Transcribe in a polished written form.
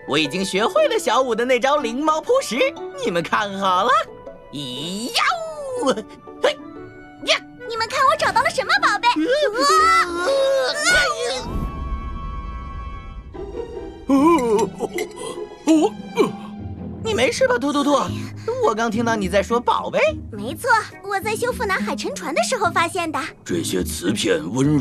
我已经学会了小五的那招灵猫扑食，你们看好了！咿呀呜，嘿呀！ 你们看我找到了什么宝贝？ 你没事吧，突突兔？我刚听到你在说宝贝。 没错，我在修复南海沉船的时候发现的。 这些瓷片温